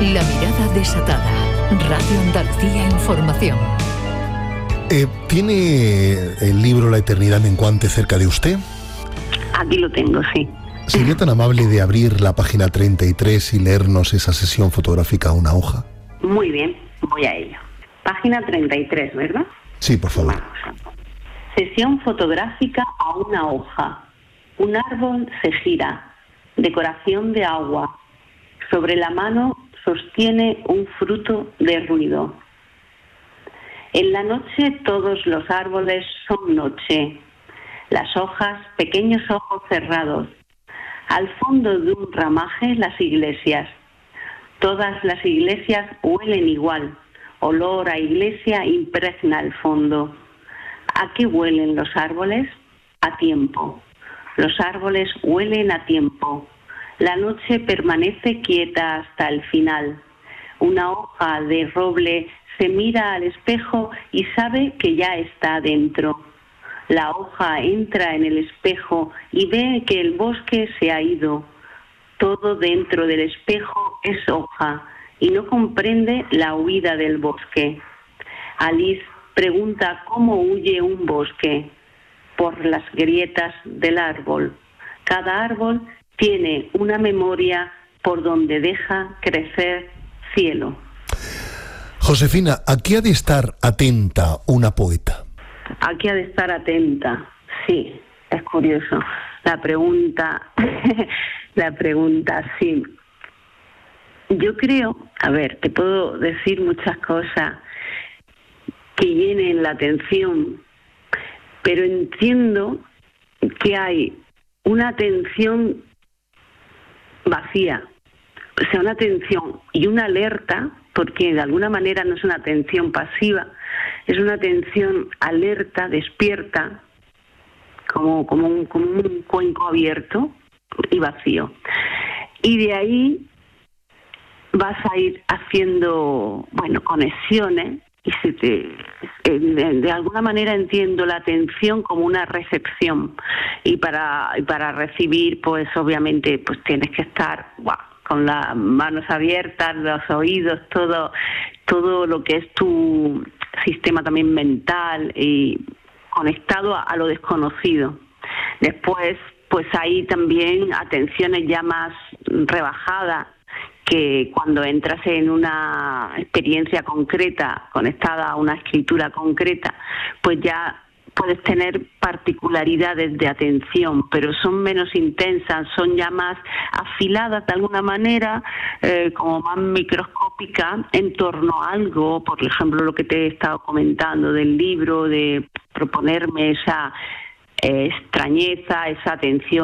La mirada desatada. Radio Andalucía Información. ¿Tiene el libro La eternidad menguante cerca de usted? Aquí lo tengo, sí. ¿Sería tan amable de abrir la página 33 y leernos esa sesión fotográfica a una hoja? Muy bien, voy a ello. Página 33, ¿verdad? Sí, por favor. Sesión fotográfica a una hoja. Un árbol se gira. Decoración de agua. Sobre la mano sostiene un fruto de ruido. En la noche todos los árboles son noche. Las hojas, pequeños ojos cerrados. Al fondo de un ramaje, las iglesias. Todas las iglesias huelen igual. Olor a iglesia impregna el fondo. ¿A qué huelen los árboles? A tiempo. Los árboles huelen a tiempo. La noche permanece quieta hasta el final. Una hoja de roble se mira al espejo y sabe que ya está dentro. La hoja entra en el espejo y ve que el bosque se ha ido. Todo dentro del espejo es hoja y no comprende la huida del bosque. Alice pregunta cómo huye un bosque. Por las grietas del árbol. Cada árbol tiene una memoria por donde deja crecer cielo. Josefina, ¿a qué ha de estar atenta una poeta? Aquí ha de estar atenta, sí, es curioso. La pregunta, sí. Yo creo, te puedo decir muchas cosas que llenen la atención, pero entiendo que hay una atención vacía, o sea, una atención y una alerta, porque de alguna manera no es una atención pasiva, es una atención alerta, despierta, como un cuenco abierto y vacío. Y de ahí vas a ir haciendo, conexiones, y de alguna manera entiendo la atención como una recepción. Y para recibir, pues obviamente, pues tienes que estar con las manos abiertas, los oídos, todo lo que es tu sistema también mental y conectado a lo desconocido. Después, pues hay también atenciones ya más rebajadas, que cuando entras en una experiencia concreta, conectada a una escritura concreta, pues ya puedes tener particularidades de atención, pero son menos intensas, son ya más afiladas de alguna manera, como más microscópicas en torno a algo, por ejemplo, lo que te he estado comentando del libro, de proponerme esa extrañeza, esa atención